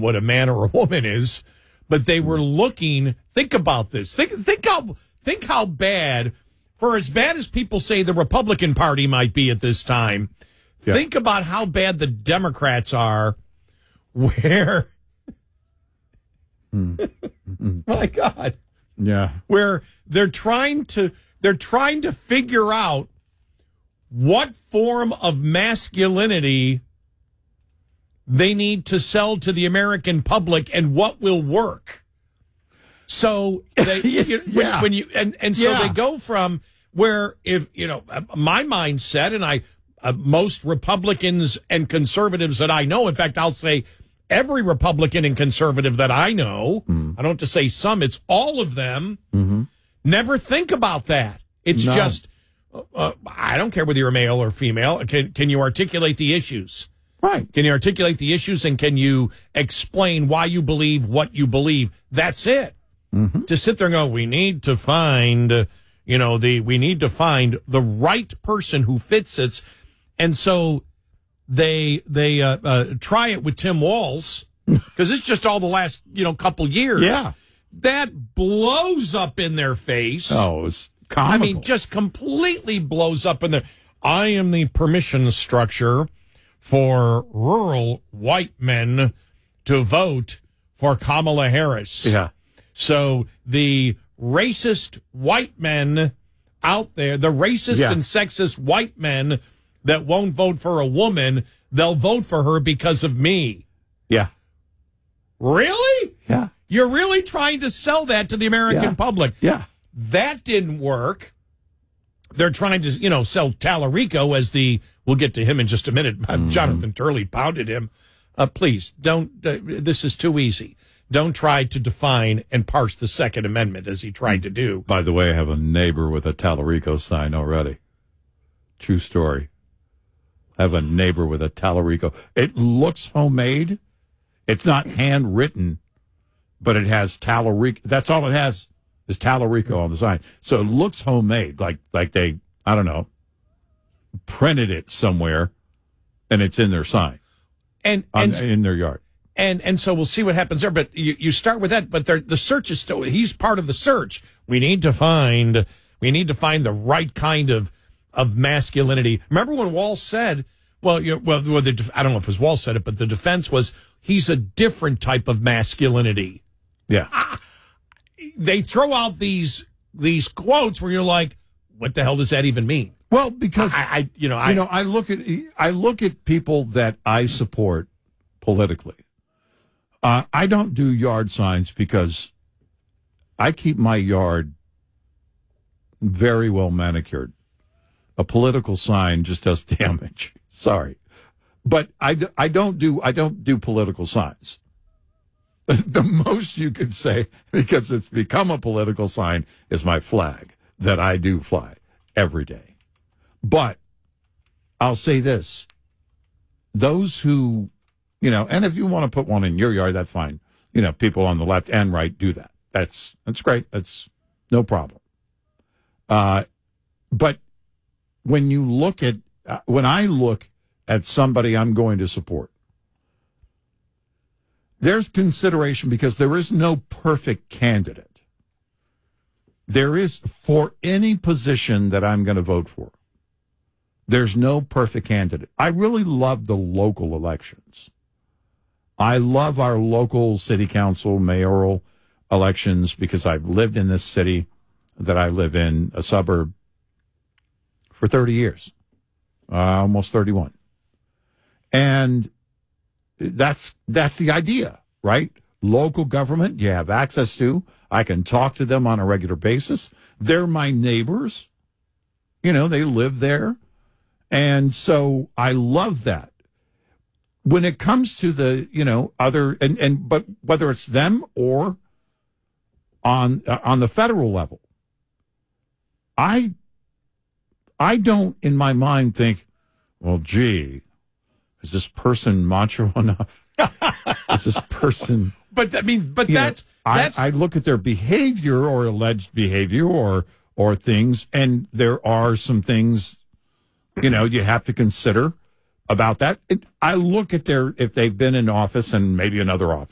what a man or a woman is, but they were looking. Think about this. Think how bad, for as bad as people say the Republican Party might be at this time. Yeah. Think about how bad the Democrats are. Where, my God, yeah, where they're trying to figure out what form of masculinity they need to sell to the American public and what will work. So they, yeah. when you so they go from where, if my mindset, and most Republicans and conservatives that I know, in fact, I'll say every Republican and conservative that I know, I don't have to say some, it's all of them, never think about that. It's just, I don't care whether you're male or female. Can you articulate the issues? Right. Can you articulate the issues, and can you explain why you believe what you believe? That's it. To sit there and go, we need to find, the right person who fits it. And so they try it with Tim Walz, because it's just all the last, couple years. Yeah. That blows up in their face. Oh, it's comical. I mean, just completely blows up in their. I am the permission structure for rural white men to vote for Kamala Harris. Yeah. So the racist white men out there, the racist and sexist white men that won't vote for a woman, they'll vote for her because of me. Yeah. Really? Yeah. You're really trying to sell that to the American public. Yeah. That didn't work. They're trying to, sell Tallarico as we'll get to him in just a minute. Jonathan Turley pounded him. Please, don't, this is too easy. Don't try to define and parse the Second Amendment as he tried to do. By the way, I have a neighbor with a Tallarico sign already. True story. I have a neighbor with a Tallarico. It looks homemade. It's not handwritten, but it has Tallarico. That's all it has is Tallarico on the sign. So it looks homemade, like they, I don't know, printed it somewhere, and it's in their sign. And in their yard. And so we'll see what happens there. But you start with that. But the search is still, he's part of the search. We need to find the right kind of masculinity. Remember when Walz said, I don't know if it was Walz said it, but the defense was he's a different type of masculinity. Yeah. They throw out these quotes where you're like, what the hell does that even mean? Well, because I look at people that I support politically. I don't do yard signs because I keep my yard very well manicured. A political sign just does damage. Sorry, but I don't do political signs. The most you could say, because it's become a political sign, is my flag that I do fly every day. But I'll say this: those who, and if you want to put one in your yard, that's fine. People on the left and right do that. That's great. That's no problem. But when you look at, when I look at somebody I'm going to support, there's consideration because there is no perfect candidate. There is, for any position that I'm going to vote for, there's no perfect candidate. I really love the local elections. I love our local city council, mayoral elections, because I've lived in this city that I live in, a suburb, for 30 years, almost 31. And that's the idea, right? Local government, you have access to. I can talk to them on a regular basis. They're my neighbors. They live there. And so I love that. When it comes to the, other, but whether it's them or on the federal level, I don't, in my mind, think, well, gee, is this person macho enough? Is this person? But that's I look at their behavior or alleged behavior or things, and there are some things, you have to consider about that. I look at if they've been in office and maybe another office.